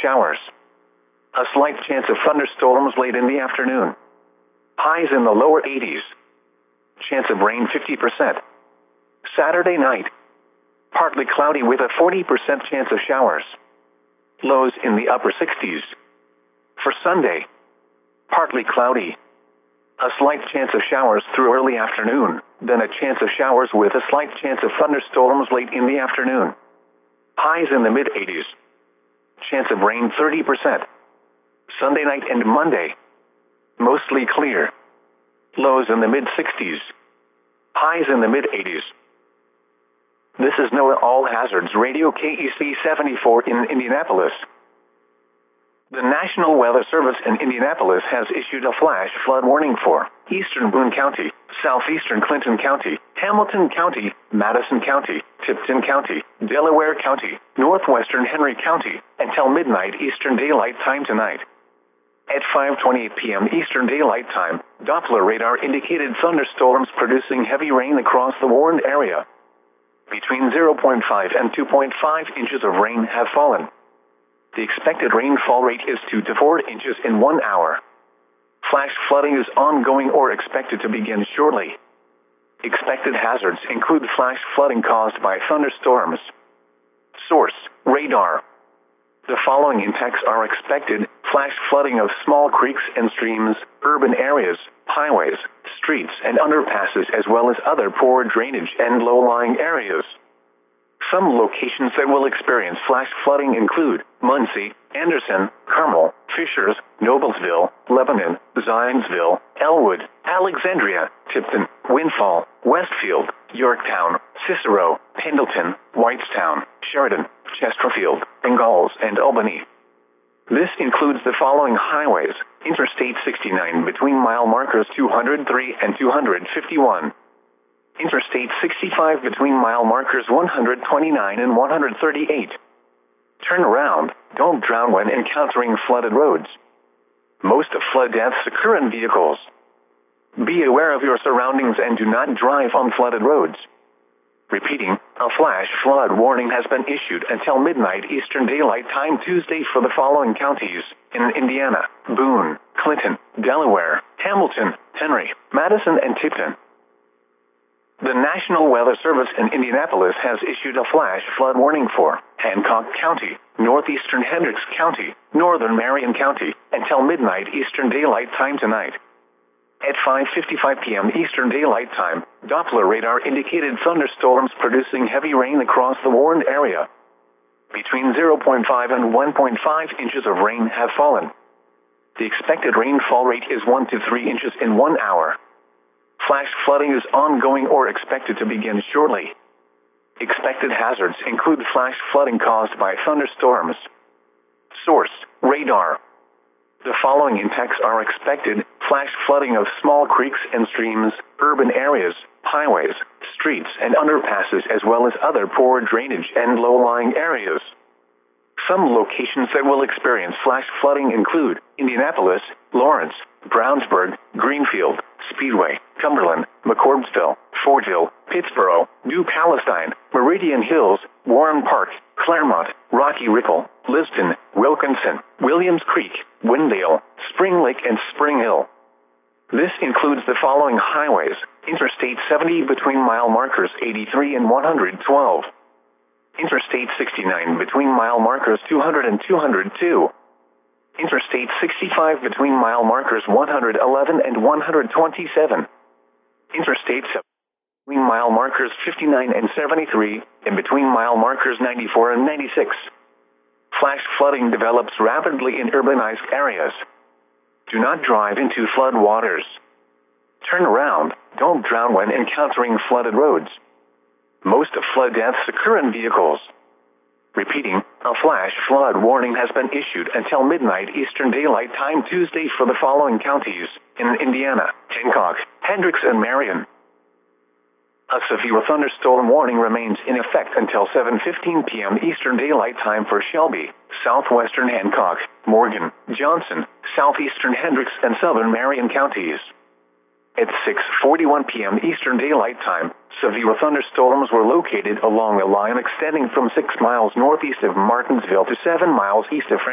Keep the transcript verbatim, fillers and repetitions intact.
showers. A slight chance of thunderstorms late in the afternoon. Highs in the lower eighties. Chance of rain fifty percent. Saturday night. Partly cloudy with a forty percent chance of showers. Lows in the upper sixties. For Sunday. Partly cloudy. A slight chance of showers through early afternoon, then a chance of showers with a slight chance of thunderstorms late in the afternoon. Highs in the mid eighties. Chance of rain thirty percent. Sunday night and Monday. Mostly clear. Lows in the mid sixties. Highs in the mid eighties. This is NOAA All Hazards Radio K E C seventy-four in Indianapolis. The National Weather Service in Indianapolis has issued a flash flood warning for eastern Boone County, southeastern Clinton County, Hamilton County, Madison County, Tipton County, Delaware County, northwestern Henry County, until midnight Eastern Daylight Time tonight. At five twenty-eight p m Eastern Daylight Time, Doppler radar indicated thunderstorms producing heavy rain across the warned area. Between zero point five and two point five inches of rain have fallen. The expected rainfall rate is two to four inches in one hour. Flash flooding is ongoing or expected to begin shortly. Expected hazards include flash flooding caused by thunderstorms. Source: radar. The following impacts are expected: flash flooding of small creeks and streams, urban areas, highways, streets and underpasses, as well as other poor drainage and low-lying areas. Some locations that will experience flash flooding include Muncie, Anderson, Carmel, Fishers, Noblesville, Lebanon, Zionsville, Elwood, Alexandria, Tipton, Windfall, Westfield, Yorktown, Cicero, Pendleton, Whitestown, Sheridan, Chesterfield, Ingalls, and Albany. This includes the following highways: Interstate sixty-nine between mile markers two hundred three and two hundred fifty-one. Interstate sixty-five between mile markers one hundred twenty-nine and one hundred thirty-eight. Turn around, don't drown when encountering flooded roads. Most of flood deaths occur in vehicles. Be aware of your surroundings and do not drive on flooded roads. Repeating, a flash flood warning has been issued until midnight Eastern Daylight Time Tuesday for the following counties in Indiana: Boone, Clinton, Delaware, Hamilton, Henry, Madison, and Tipton. The National Weather Service in Indianapolis has issued a flash flood warning for Hancock County, northeastern Hendricks County, northern Marion County, until midnight Eastern Daylight Time tonight. At five fifty-five p m Eastern Daylight Time, Doppler radar indicated thunderstorms producing heavy rain across the warned area. Between zero point five and one point five inches of rain have fallen. The expected rainfall rate is one to three inches in one hour. Flash flooding is ongoing or expected to begin shortly. Expected hazards include flash flooding caused by thunderstorms. Source: radar. The following impacts are expected: flash flooding of small creeks and streams, urban areas, highways, streets and underpasses, as well as other poor drainage and low-lying areas. Some locations that will experience flash flooding include Indianapolis, Lawrence, Brownsburg, Greenfield, Speedway, Cumberland, McCordsville, Fortville, Pittsboro, New Palestine, Meridian Hills, Warren Park, Claremont, Rocky Ripple, Liston, Wilkinson, Williams Creek, Windale, Spring Lake, and Spring Hill. This includes the following highways: Interstate seventy between mile markers eighty-three and one hundred twelve. Interstate sixty-nine between mile markers two hundred and two hundred two. Interstate sixty-five between mile markers one hundred eleven and one hundred twenty-seven. Interstate seventy between mile markers fifty-nine and seventy-three, and between mile markers ninety-four and ninety-six. Flash flooding develops rapidly in urbanized areas. Do not drive into flood waters. Turn around, don't drown when encountering flooded roads. Most of flood deaths occur in vehicles. Repeating, a flash flood warning has been issued until midnight Eastern Daylight Time Tuesday for the following counties in Indiana: Hancock, Hendricks, and Marion. A severe thunderstorm warning remains in effect until seven fifteen p m Eastern Daylight Time for Shelby, southwestern Hancock, Morgan, Johnson, southeastern Hendricks, and southern Marion counties. At six forty-one p m Eastern Daylight Time, severe thunderstorms were located along a line extending from six miles northeast of Martinsville to seven miles east of